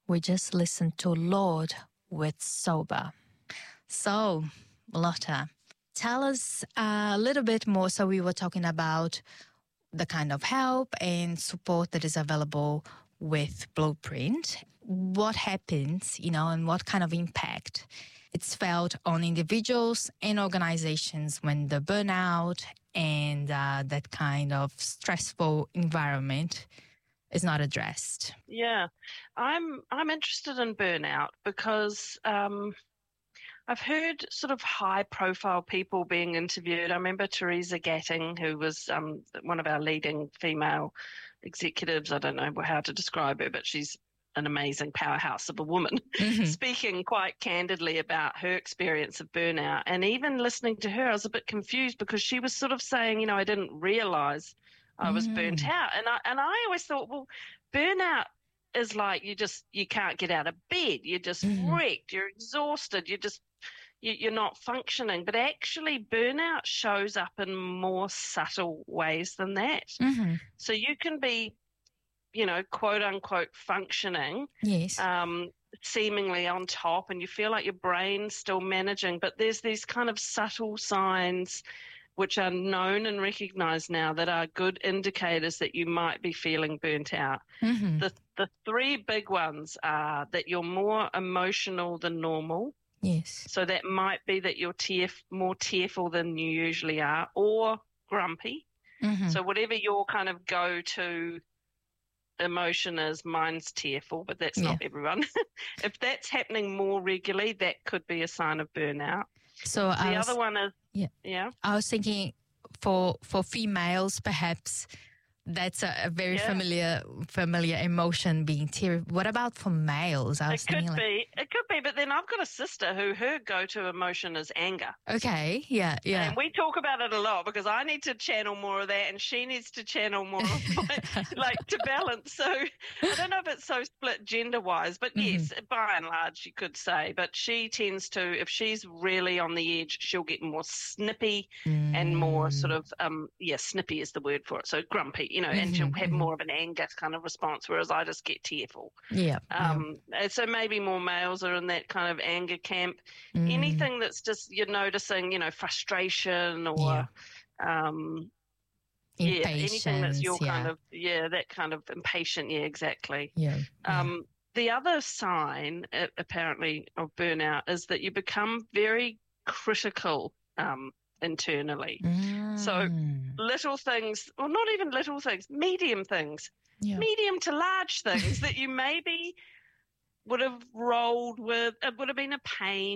We just listened to Lorde with Sober. So, Lotta, tell us a little bit more. So we were talking about the kind of help and support that is available with Blueprint. What happens, and what kind of impact it's felt on individuals and organizations when the burnout and that kind of stressful environment is not addressed? Yeah, I'm interested in burnout because I've heard sort of high-profile people being interviewed. I remember Teresa Gatting, who was one of our leading female executives. I don't know how to describe her, but she's an amazing powerhouse of a woman, speaking quite candidly about her experience of burnout. And even listening to her, I was a bit confused because she was sort of saying, I didn't realize I was burnt out. And I always thought, well, burnout is like you can't get out of bed. You're just wrecked. You're exhausted. You're not functioning. But actually, burnout shows up in more subtle ways than that. So you can be, quote unquote, functioning, yes, seemingly on top, and you feel like your brain's still managing. But there's these kind of subtle signs which are known and recognised now that are good indicators that you might be feeling burnt out. The three big ones are that you're more emotional than normal. Yes. So that might be that you're more tearful than you usually are, or grumpy. So whatever your kind of go-to emotion is, mine's tearful, but that's not everyone. If that's happening more regularly, that could be a sign of burnout. So the other one is, I was thinking for females, perhaps that's a very familiar emotion, being teary. What about for males? It could be, but then I've got a sister who her go-to emotion is anger. Okay, yeah. And we talk about it a lot because I need to channel more of that and she needs to channel more of to balance. So I don't know if it's so split gender-wise, but yes, by and large you could say. But she tends to, if she's really on the edge, she'll get more snippy and more sort of, snippy is the word for it, so grumpy. And she'll have more of an anger kind of response, whereas I just get tearful. So maybe more males are in that kind of anger camp. Anything that's just you're noticing, frustration or anything that's your kind of that kind of impatient. Yeah, exactly. The other sign apparently of burnout is that you become very critical internally. So little things, or not even little things, medium things, medium to large things that you maybe would have rolled with, it would have been a pain